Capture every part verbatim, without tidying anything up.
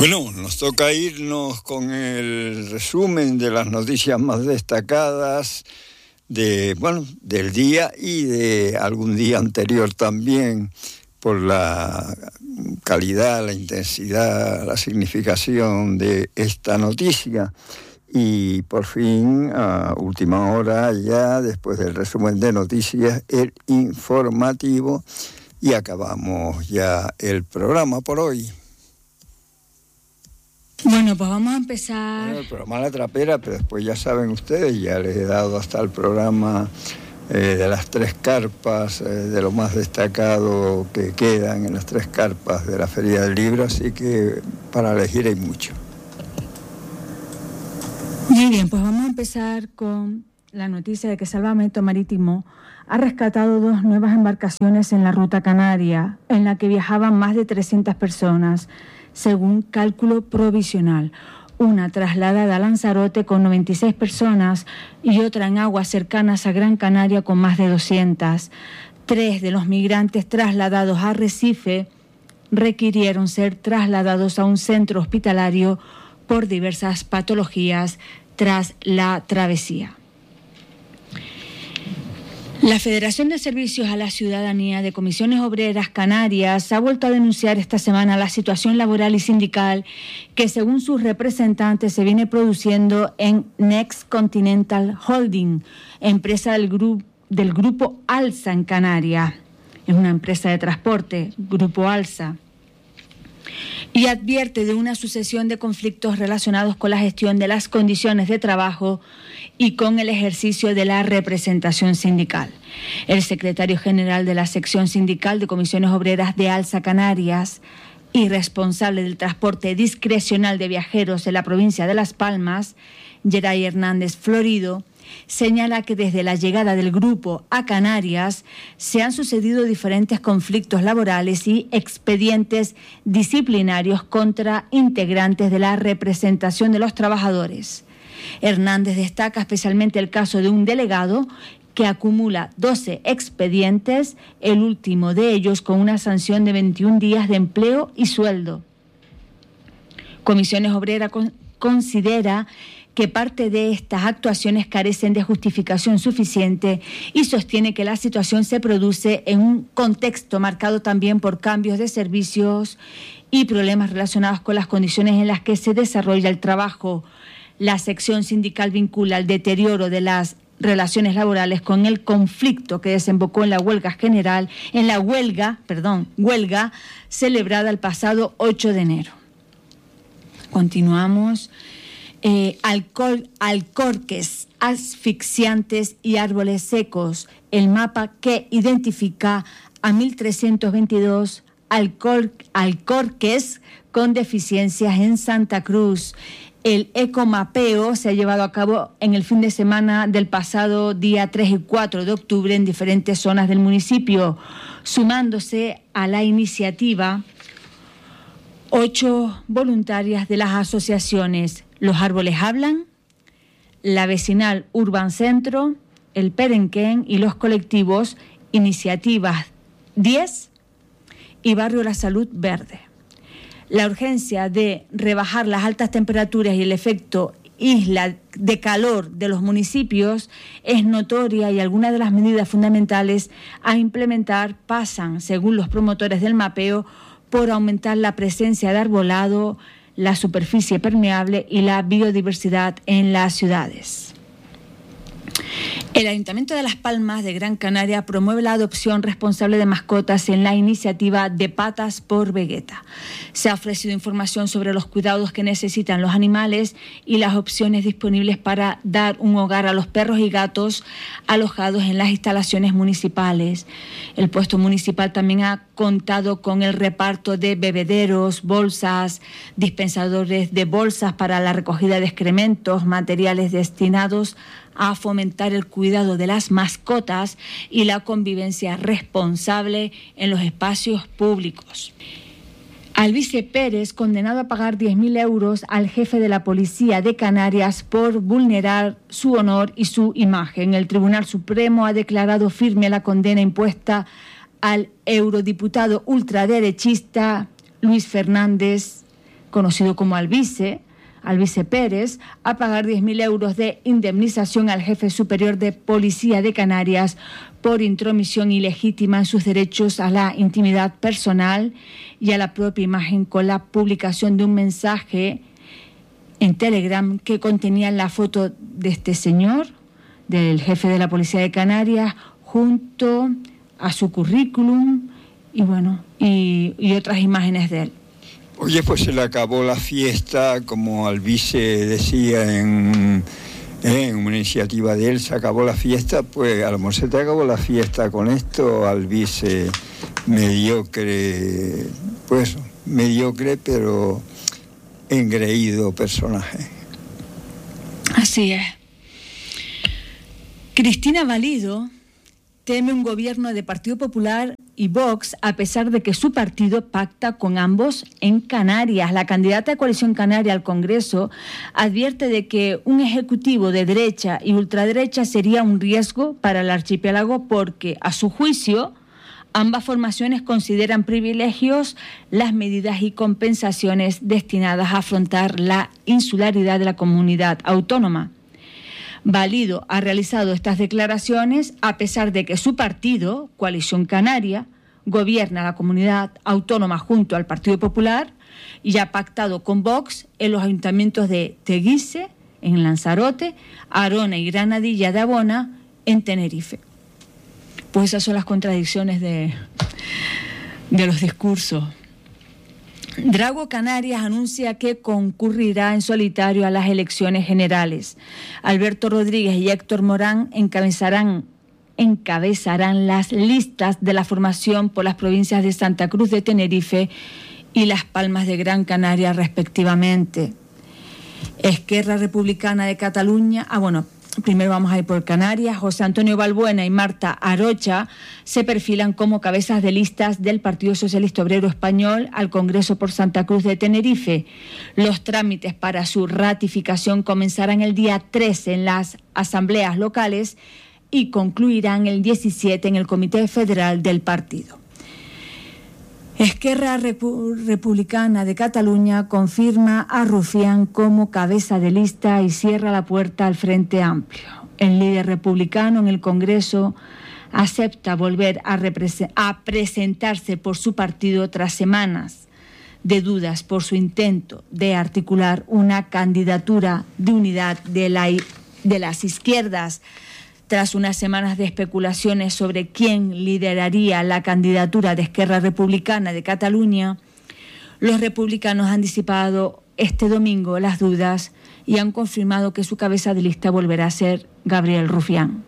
Bueno, nos toca irnos con el resumen de las noticias más destacadas de, bueno, del día y de algún día anterior también, por la calidad, la intensidad, la significación de esta noticia. Y por fin, a última hora ya, después del resumen de noticias, el informativo, y acabamos ya el programa por hoy. Bueno, pues vamos a empezar... Bueno, el programa La Trapera, pero después ya saben ustedes, ya les he dado hasta el programa eh, de las tres carpas, eh, de lo más destacado que quedan en las tres carpas de la Feria del Libro, así que para elegir hay mucho. Muy bien, pues vamos a empezar con la noticia de que Salvamento Marítimo ha rescatado dos nuevas embarcaciones en la ruta canaria, en la que viajaban más de trescientas personas, según cálculo provisional. Una trasladada a Lanzarote con noventa y seis personas y otra en aguas cercanas a Gran Canaria con más de doscientas. Tres de los migrantes trasladados a Recife requirieron ser trasladados a un centro hospitalario por diversas patologías tras la travesía. La Federación de Servicios a la Ciudadanía de Comisiones Obreras Canarias ha vuelto a denunciar esta semana la situación laboral y sindical que, según sus representantes, se viene produciendo en Next Continental Holding, empresa del, gru- del Grupo Alsa en Canarias. Es una empresa de transporte, Grupo Alsa. Y advierte de una sucesión de conflictos relacionados con la gestión de las condiciones de trabajo y con el ejercicio de la representación sindical. El secretario general de la sección sindical de Comisiones Obreras de Alsa Canarias y responsable del transporte discrecional de viajeros en la provincia de Las Palmas, Geray Hernández Florido, señala que desde la llegada del grupo a Canarias se han sucedido diferentes conflictos laborales y expedientes disciplinarios contra integrantes de la representación de los trabajadores. Hernández destaca especialmente el caso de un delegado que acumula doce expedientes, el último de ellos con una sanción de veintiún días de empleo y sueldo. Comisiones Obreras con- considera que parte de estas actuaciones carecen de justificación suficiente y sostiene que la situación se produce en un contexto marcado también por cambios de servicios y problemas relacionados con las condiciones en las que se desarrolla el trabajo. La sección sindical vincula el deterioro de las relaciones laborales con el conflicto que desembocó en la huelga general, en la huelga, perdón, huelga celebrada el pasado ocho de enero. Continuamos. Eh, alcohol, alcorques asfixiantes y árboles secos, el mapa que identifica a mil trescientos veintidós alcor, alcorques con deficiencias en Santa Cruz. El ecomapeo se ha llevado a cabo en el fin de semana del pasado día tres y cuatro de octubre en diferentes zonas del municipio, sumándose a la iniciativa ocho voluntarias de las asociaciones Los Árboles Hablan, la vecinal Urban Centro, el Perenquén y los colectivos Iniciativas diez y Barrio La Salud Verde. La urgencia de rebajar las altas temperaturas y el efecto isla de calor de los municipios es notoria y algunas de las medidas fundamentales a implementar pasan, según los promotores del mapeo, por aumentar la presencia de arbolado, la superficie permeable y la biodiversidad en las ciudades. El Ayuntamiento de Las Palmas de Gran Canaria promueve la adopción responsable de mascotas en la iniciativa de Patas por Vegeta. Se ha ofrecido información sobre los cuidados que necesitan los animales y las opciones disponibles para dar un hogar a los perros y gatos alojados en las instalaciones municipales. El puesto municipal también ha contado con el reparto de bebederos, bolsas, dispensadores de bolsas para la recogida de excrementos, materiales destinados a fomentar el cuidado de las mascotas y la convivencia responsable en los espacios públicos. Albice Pérez, condenado a pagar diez mil euros al jefe de la policía de Canarias por vulnerar su honor y su imagen. El Tribunal Supremo ha declarado firme la condena impuesta al eurodiputado ultraderechista Luis Fernández, conocido como Alvise, Alvise Pérez, a pagar diez mil euros de indemnización al jefe superior de Policía de Canarias por intromisión ilegítima en sus derechos a la intimidad personal y a la propia imagen, con la publicación de un mensaje en Telegram que contenía la foto de este señor, del jefe de la Policía de Canarias, junto a su currículum y bueno, y, y otras imágenes de él. Oye, pues se le acabó la fiesta, como Alvise decía en, en una iniciativa de él, se acabó la fiesta, pues a lo mejor se te acabó la fiesta con esto, Alvise, mediocre, pues mediocre, pero engreído personaje. Así es. Cristina Valido teme un gobierno de Partido Popular y Vox, a pesar de que su partido pacta con ambos en Canarias. La candidata de Coalición Canaria al Congreso advierte de que un ejecutivo de derecha y ultraderecha sería un riesgo para el archipiélago porque, a su juicio, ambas formaciones consideran privilegios las medidas y compensaciones destinadas a afrontar la insularidad de la comunidad autónoma. Valido ha realizado estas declaraciones a pesar de que su partido, Coalición Canaria, gobierna la comunidad autónoma junto al Partido Popular y ha pactado con Vox en los ayuntamientos de Teguise, en Lanzarote, Arona y Granadilla de Abona, en Tenerife. Pues esas son las contradicciones de, de los discursos. Drago Canarias anuncia que concurrirá en solitario a las elecciones generales. Alberto Rodríguez y Héctor Morán encabezarán, encabezarán las listas de la formación por las provincias de Santa Cruz de Tenerife y Las Palmas de Gran Canaria, respectivamente. Esquerra Republicana de Cataluña, ah bueno, primero vamos a ir por Canarias. José Antonio Balbuena y Marta Arocha se perfilan como cabezas de listas del Partido Socialista Obrero Español al Congreso por Santa Cruz de Tenerife. Los trámites para su ratificación comenzarán el día trece en las asambleas locales y concluirán el diecisiete en el Comité Federal del partido. Esquerra Repu- Republicana de Cataluña confirma a Rufián como cabeza de lista y cierra la puerta al Frente Amplio. El líder republicano en el Congreso acepta volver a, repre- a presentarse por su partido tras semanas de dudas por su intento de articular una candidatura de unidad de, la, de las izquierdas. Tras unas semanas de especulaciones sobre quién lideraría la candidatura de Esquerra Republicana de Cataluña, los republicanos han disipado este domingo las dudas y han confirmado que su cabeza de lista volverá a ser Gabriel Rufián.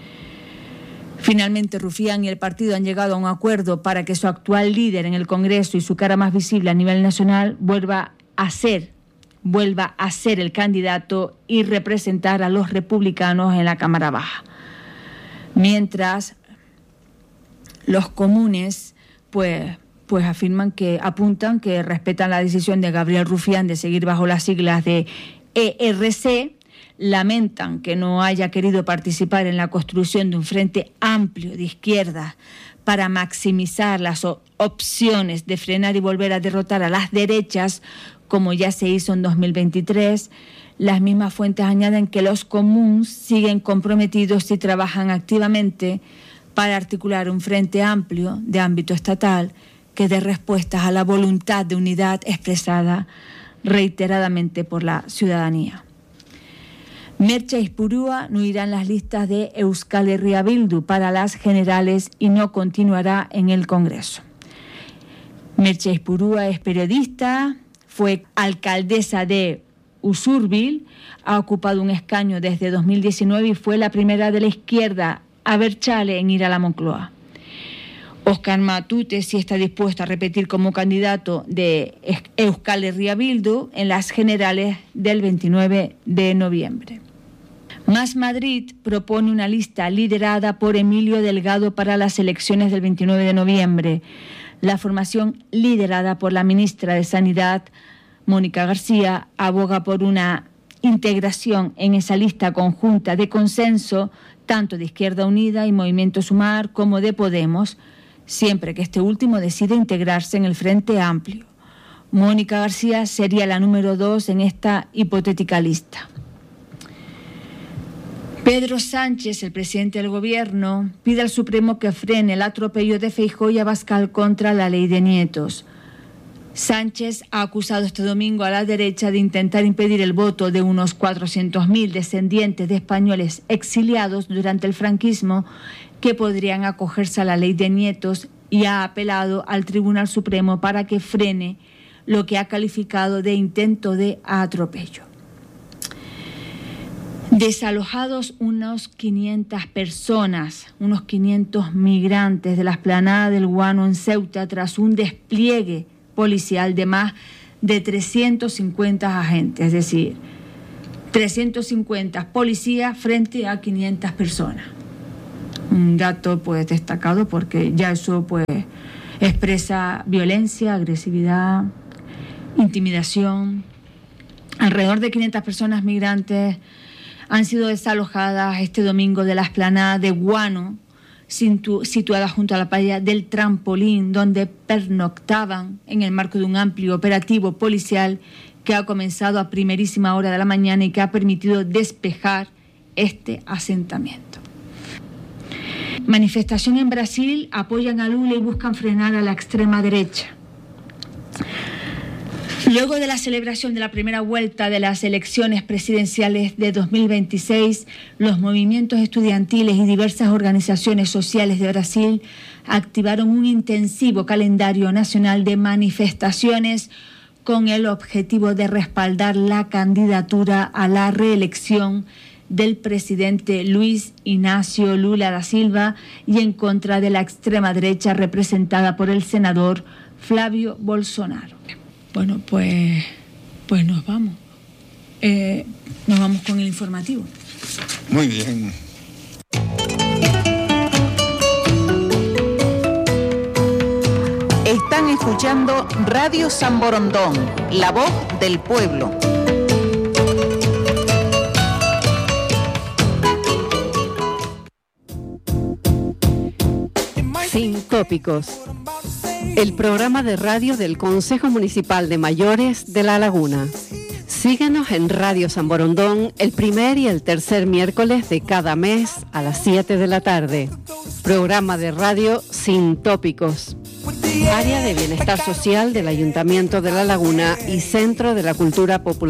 Finalmente, Rufián y el partido han llegado a un acuerdo para que su actual líder en el Congreso y su cara más visible a nivel nacional vuelva a ser, vuelva a ser el candidato y representar a los republicanos en la Cámara Baja. Mientras los comunes pues, pues afirman que apuntan que respetan la decisión de Gabriel Rufián de seguir bajo las siglas de E R C, lamentan que no haya querido participar en la construcción de un frente amplio de izquierda para maximizar las opciones de frenar y volver a derrotar a las derechas, como ya se hizo en dos mil veintitrés. Las mismas fuentes añaden que los comuns siguen comprometidos y trabajan activamente para articular un frente amplio de ámbito estatal que dé respuestas a la voluntad de unidad expresada reiteradamente por la ciudadanía. Merche Izpurúa no irá en las listas de Euskal Herria Bildu para las generales y no continuará en el Congreso. Merche Izpurúa es periodista, fue alcaldesa de Usurbil, ha ocupado un escaño desde dos mil diecinueve y fue la primera de la izquierda abertzale en ir a la Moncloa. Óscar Matute sí está dispuesto a repetir como candidato de Euskal Herria Bildu en las generales del veintinueve de noviembre. Más Madrid propone una lista liderada por Emilio Delgado para las elecciones del veintinueve de noviembre. La formación, liderada por la ministra de Sanidad, Mónica García, aboga por una integración en esa lista conjunta de consenso tanto de Izquierda Unida y Movimiento Sumar como de Podemos, siempre que este último decida integrarse en el Frente Amplio. Mónica García sería la número dos en esta hipotética lista. Pedro Sánchez, el presidente del gobierno, pide al Supremo que frene el atropello de Feijóo y Abascal contra la ley de nietos. Sánchez ha acusado este domingo a la derecha de intentar impedir el voto de unos cuatrocientos mil descendientes de españoles exiliados durante el franquismo que podrían acogerse a la ley de nietos y ha apelado al Tribunal Supremo para que frene lo que ha calificado de intento de atropello. Desalojados unos quinientas personas, unos quinientos migrantes de la explanada del Guano en Ceuta tras un despliegue policial de más de trescientos cincuenta agentes, es decir, trescientos cincuenta policías frente a quinientas personas. Un dato pues destacado porque ya eso pues expresa violencia, agresividad, intimidación. Alrededor de quinientas personas migrantes han sido desalojadas este domingo de la explanada de Guano, situada junto a la playa del Trampolín, donde pernoctaban en el marco de un amplio operativo policial que ha comenzado a primerísima hora de la mañana y que ha permitido despejar este asentamiento. Manifestación en Brasil, apoyan a Lula y buscan frenar a la extrema derecha. Luego de la celebración de la primera vuelta de las elecciones presidenciales de dos mil veintiséis, los movimientos estudiantiles y diversas organizaciones sociales de Brasil activaron un intensivo calendario nacional de manifestaciones con el objetivo de respaldar la candidatura a la reelección del presidente Luis Inácio Lula da Silva y en contra de la extrema derecha representada por el senador Flávio Bolsonaro. Bueno, pues, pues nos vamos. Eh, nos vamos con el informativo. Muy bien. Están escuchando Radio San Borondón, la voz del pueblo. Sin tópicos. El programa de radio del Consejo Municipal de Mayores de La Laguna. Síguenos en Radio San Borondón el primer y el tercer miércoles de cada mes a las siete de la tarde. Programa de radio sin tópicos. Área de Bienestar Social del Ayuntamiento de La Laguna y Centro de la Cultura Popular.